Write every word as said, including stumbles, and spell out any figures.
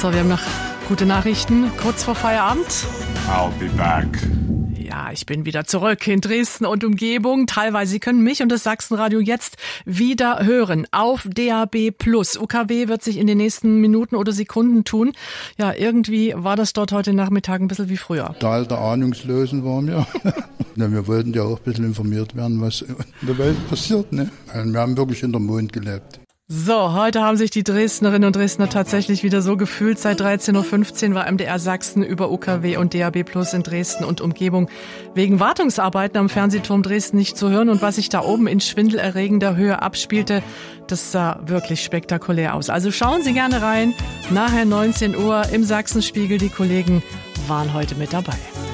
So, wir haben noch gute Nachrichten kurz vor Feierabend. I'll be back. Ja, ich bin wieder zurück in Dresden und Umgebung. Teilweise, Sie können mich und das Sachsenradio jetzt wieder hören auf D A B plus. U K W wird sich in den nächsten Minuten oder Sekunden tun. Ja, irgendwie war das dort heute Nachmittag ein bisschen wie früher. Tal der Ahnungslosen waren wir. Ja, wir wollten ja auch ein bisschen informiert werden, was in der Welt passiert. Ne? Wir haben wirklich in der Mond gelebt. So, heute haben sich die Dresdnerinnen und Dresdner tatsächlich wieder so gefühlt. Seit dreizehn Uhr fünfzehn war M D R Sachsen über U K W und D A B plus in Dresden und Umgebung wegen Wartungsarbeiten am Fernsehturm Dresden nicht zu hören. Und was sich da oben in schwindelerregender Höhe abspielte, das sah wirklich spektakulär aus. Also schauen Sie gerne rein. Nachher neunzehn Uhr im Sachsenspiegel. Die Kollegen waren heute mit dabei.